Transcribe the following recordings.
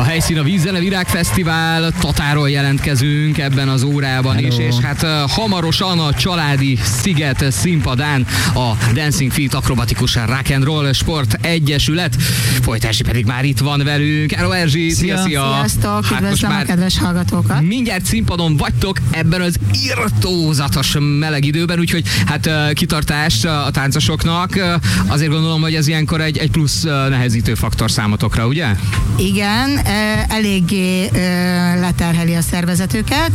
helyszín a Vízzene Virágfesztivál, Tatáról jelentkezünk ebben az órában is, és hát hamarosan a Családi Sziget színpadán a Dancing Feet Akrobatikus Rock and Roll Sport Egyesület. Folytási pedig már itt van velünk. Hello Erzsi, szia! Sziasztok, hát üdvözlöm a kedves hallgatókat! Mindjárt színpadon vagytok ebben az irtózatos meleg időben, úgyhogy hát kitartás a táncosoknak. Azért gondolom, hogy ez ilyenkor egy plusz nehezítő faktor számotokra, ugye? Igen, eléggé leterheli a szervezetőket.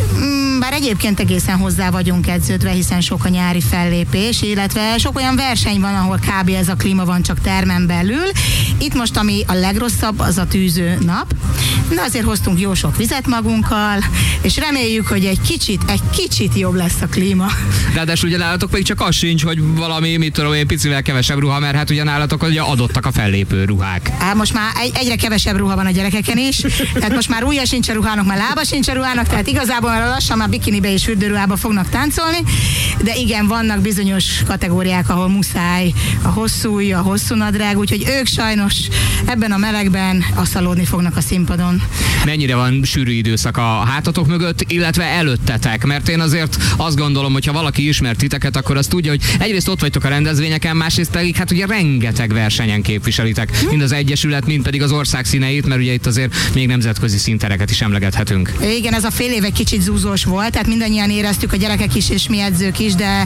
Bár egyébként egészen hozzá vagyunk edződve, hiszen sok a nyári fellépés, illetve sok olyan verseny van, ahol kb. Ez a klíma van csak termen belül. Itt most, ami a legrosszabb, az a tűző nap. De azért hoztunk jó sok vizet magunkkal, és reméljük, hogy egy kicsit jobb lesz a klíma. Ráadásul ugye nálatok még csak az sincs, hogy valami, mit tudom én, picivel kevesebb ruha, mert hát ugye nálatok ugye adottak a fellépő ruhák. Most már egyre kevesebb ruha van a gyerekeken is, tehát most már ujja sincs a ruhának, már lába sincs a ruhának, tehát igazából lassan már bikinibe és fürdőruhába fognak táncolni, de igen, vannak bizonyos kategóriák, ahol muszáj a hosszú ujj, a hosszú nadrág, úgyhogy ők sajnos ebben a melegben aszalódni fognak a színpadon. Mennyire van sűrű időszak a hátatok mögött, illetve előttetek? Mert én azért azt gondolom, hogy ha valaki ismer titeket, akkor azt tudja, hogy egyrészt ott vagytok a rendezvényeken, másrészt pedig hát ugye rengeteg versenyen képviselitek, mind az Egyesület, mind pedig az ország színeit, mert ugye itt azért még nemzetközi színtereket is emlegethetünk. Igen, ez a fél év egy kicsit zúzós volt, tehát mindannyian éreztük, a gyerekek is és mi edzők is, de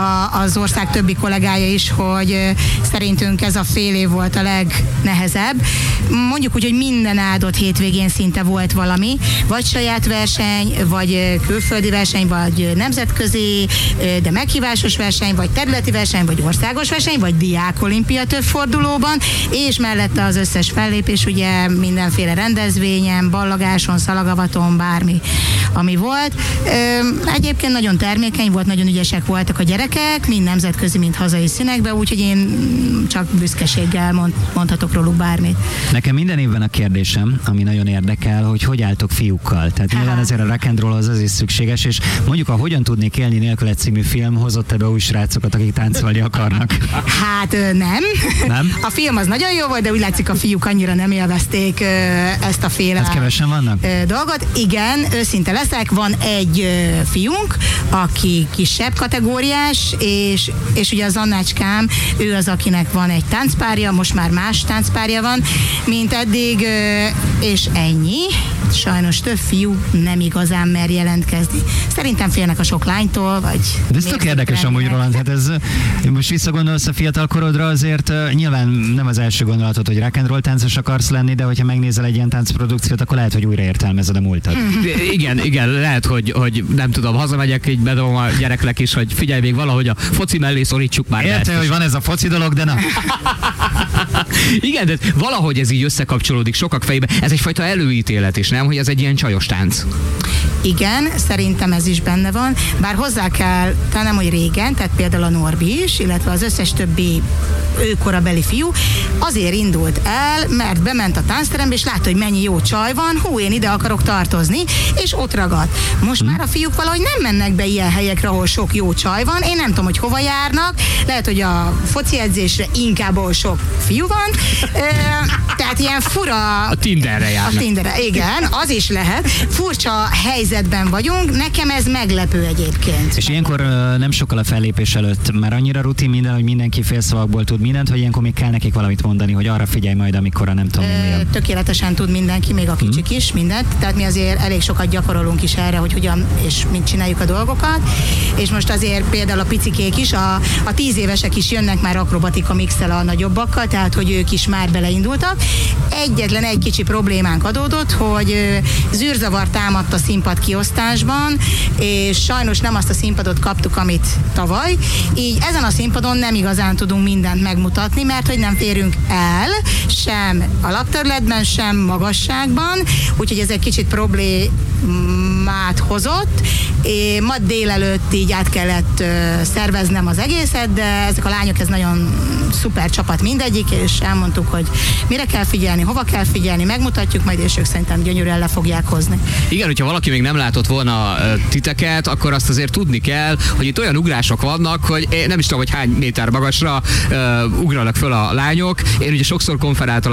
az ország többi kollégája is, hogy szerintünk ez a fél év volt a legnehezebb. Mondjuk úgy, hogy minden áldott hétvégén szinte volt valami, vagy saját verseny, vagy külföldi verseny, vagy nemzetközi, de meghívásos verseny, vagy területi verseny, vagy országos verseny, vagy diákolimpia több fordulóban, és mellette az összes fellépés, ugye mindenféle rendezvényen, ballagáson, szalagavaton, bármi, ami volt. Egyébként nagyon termékeny volt, nagyon ügyesek voltak a gyerekek, mind nemzetközi, mind hazai színekben, úgyhogy én csak büszkeséggel mondhatok róluk bármit. Nekem minden évben a kérdésem, ami nagyon érdekel, hogy álltok fiúkkal. Tehát nyilván azért a rock and roll az is szükséges, és mondjuk a Hogyan tudnék élni nélküle című film hozott ebbe új srácokat, akik táncolni akarnak. Hát nem. Nem? A film az nagyon jó volt, de úgy látszik, a fiúk annyira nem élvezték ezt a féle hát kevesen vannak? Dolgot. Igen, őszinte leszek, van egy fiunk, aki kisebb kategóriás, és ugye az Annácskám, ő az, akinek van egy táncpárja, most már más táncpárja van, mint eddig, és ennyi. Sajnos több fiú nem igazán mer jelentkezni. Szerintem félnek a sok lánytól, vagy... De ez tök érdekes amúgy, Roland, hát ez, most visszagondolsz a fiatal korodra, azért nyilván nem az első gondolatod, hogy rock and roll táncos akarsz lenni, de hogyha megnézel egy ilyen táncprodukciót, akkor lehet, hogy újra értelmezed a múltat. Igen, lehet, hogy nem tudom, hazamegyek, így bedobom a gyereknek is, hogy figyelj, még valahogy a foci mellé szorítsuk már. Értem, hogy van ez a foci dolog, de nem. Igen, de valahogy ez így összekapcsolódik sokak fejében. Ez egyfajta előítélet is, nem? Hogy ez egy ilyen csajos tánc. Igen, szerintem ez is benne van, bár hozzá kell tennem, hogy régen, tehát például a Norbi is, illetve az összes többi őkorabeli fiú azért indult el, mert bement a táncterembe, és látta, hogy mennyi jó csaj van, én ide akarok tartozni, és ott ragadt. Most már a fiúk valahogy nem mennek be ilyen helyekre, ahol sok jó csaj van, én nem tudom, hogy hova járnak, lehet, hogy a foci edzésre inkább, ahol sok fiú van, tehát ilyen fura... A Tinderre járnak. A Tinderre, igen, az is lehet. Furcsa helyzetben vagyunk, nekem ez meglepő egyébként. És ilyenkor nem sokkal a fellépés előtt már annyira rutin minden, hogy mindenki félszavakból tud mindent, hogy ilyenkor még kell nekik valamit mondani, hogy arra figyelj majd, amikor nem tudom mi. Tökéletesen tud mindenki, még a kicsik is, mindent. Tehát mi azért elég sokat gyakorolunk is erre, hogy hogyan és mint csináljuk a dolgokat. És most azért például a picikék is, a 10 évesek is jönnek már akrobatika mixel a nagyobbakkal, tehát hogy ők is már beleindultak. Egyetlen egy kicsi problémánk adódott, hogy zűrzavar támadt a színpad kiosztásban, és sajnos nem azt a színpadot kaptuk, amit tavaly. Így ezen a színpadon nem igazán tudunk mindent megmutatni, mert hogy nem férünk el, sem alapterületben, sem magasságban, úgyhogy ez egy kicsit problémát hozott. Ma délelőtt így át kellett szerveznem az egészet, de ezek a lányok, ez nagyon szuper csapat mindegyik, és elmondtuk, hogy mire kell figyelni, hova kell figyelni, megmutatjuk majd, és ők szerintem gyönyörűen le fogják hozni. Igen, hogyha valaki még nem látott volna titeket, akkor azt azért tudni kell, hogy itt olyan ugrások vannak, hogy én nem is tudom, hogy hány méter magasra ugranak föl a lányok. Én ugye sokszor konferáltalak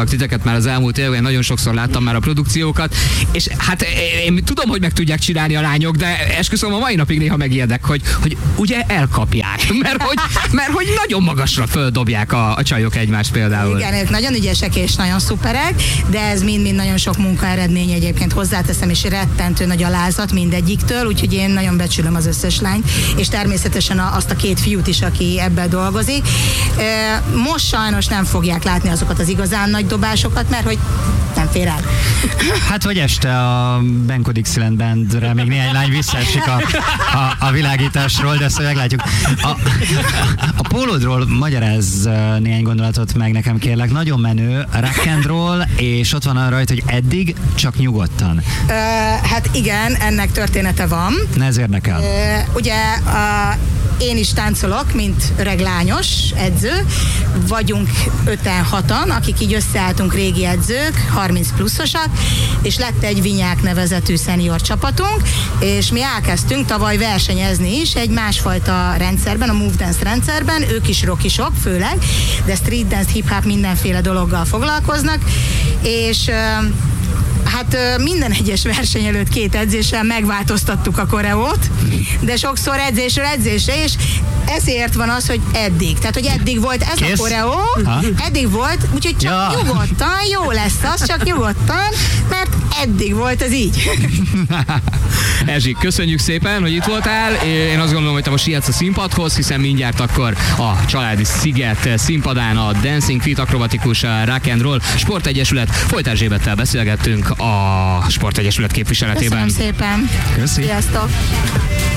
titeket már az elmúlt évben, nagyon sokszor láttam már a produkciókat, és hát én tudom, hogy meg tudják csinálni a lányok, de esküszöm, a mai napig néha megijedek, hogy ugye elkapják, mert hogy nagyon magasra földobják a csajok egymást például. Igen, ők nagyon ügyesek és nagyon szuperek, de ez mind-mind nagyon sok munka eredmény egyébként, hozzáteszem, és rettentő nagy alázat mindegyiktől, úgyhogy én nagyon becsülöm az összes lányt, és természetesen azt a két fiút is, aki ebben dolgozik. Most sajnos nem fogják látni azokat az igazán nagy dobásokat, mert hogy nem fér el. Hát vagy este a Benko Dixieland Bandre még néhány lány visszaesik a világításról, de ezt meglátjuk. A pólódról magyarázz néhány gondolatot meg nekem, kérlek. Nagyon menő, rock and roll, és ott van rajta, hogy eddig csak nyugodtan. Hát igen, ennek története van. Ne, ez érdekel. Ugye én is táncolok, mint öreg lányos edző. Vagyunk 5-6-an, akik így összeálltunk, régi edzők, 30 pluszosak, és lett egy Vinyák nevezetű szenior csapatunk, és mi elkezdtünk tavaly versenyezni is egy másfajta rendszerben, a Move Dance rendszerben, ők is rockisok főleg, de street dance, hip-hop, mindenféle dologgal foglalkoznak, és hát minden egyes verseny előtt 2 edzéssel megváltoztattuk a koreót, de sokszor edzésről edzésre, és ezért van az, hogy eddig. Tehát, hogy eddig volt ez a koreó, eddig volt, úgyhogy csak nyugodtan, jó lesz az, csak nyugodtan, mert eddig volt ez így. Erzsi, köszönjük szépen, hogy itt voltál. Én azt gondolom, hogy te most sietsz a színpadhoz, hiszen mindjárt akkor a Családi Sziget színpadán a Dancing Feet akrobatikus Rock and Roll Sportegyesület. Folyt Erzsébettel beszélgettünk a Sportegyesület képviseletében. Köszönöm szépen. Köszi. Sziasztok.